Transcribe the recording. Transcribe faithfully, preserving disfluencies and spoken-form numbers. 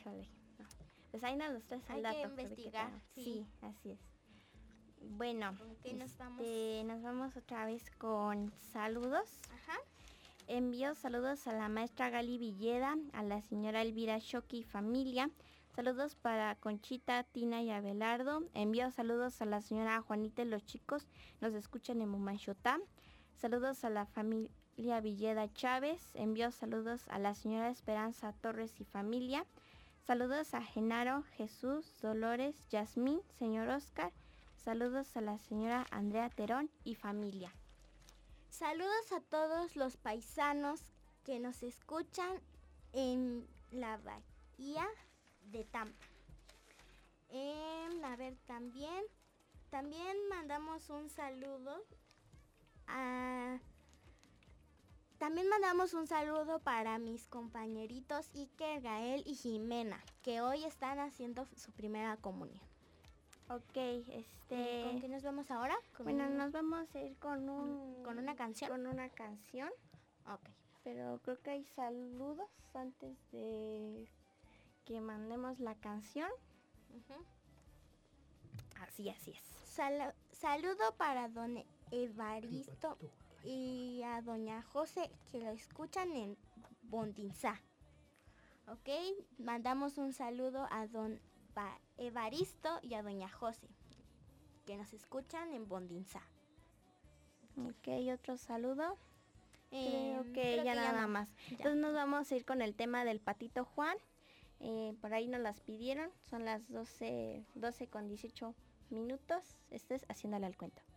Híjole. No. Pues ahí nos los traes Hay el dato. que investigar. Sí. sí, así es. Bueno, ¿con qué nos vamos? este, nos vamos otra vez con saludos. Ajá. Envío saludos a la maestra Gali Villeda, a la señora Elvira Shoki y familia. Saludos para Conchita, Tina y Abelardo. Envío saludos a la señora Juanita y los chicos. Nos escuchan en Mumanchotá. Saludos a la familia Villeda Chávez. Envío saludos a la señora Esperanza Torres y familia. Saludos a Genaro, Jesús, Dolores, Yasmín, señor Oscar. Saludos a la señora Andrea Terón y familia. Saludos a todos los paisanos que nos escuchan en la bahía de Tampa. Eh, a ver, también, también mandamos un saludo a... También mandamos un saludo para mis compañeritos Iker, Gael y Jimena, que hoy están haciendo su primera comunión. Ok, este... ¿Con qué nos vamos ahora? ¿Con Bueno, un... nos vamos a ir con un... ¿Con una canción? Con una canción. Ok. Pero creo que hay saludos antes de que mandemos la canción. Uh-huh. Así, así es. Sal- saludo para don Evaristo y a doña José, que lo escuchan en Bondinzá. Ok, mandamos un saludo a don ba- Evaristo y a doña José, que nos escuchan en Bondinzá. Ok, otro saludo. Eh, creo que creo ya que nada no. más. Ya. Entonces nos vamos a ir con el tema del Patito Juan. Eh, por ahí nos las pidieron. Son las doce, doce con dieciocho minutos. Estés haciéndole al cuento.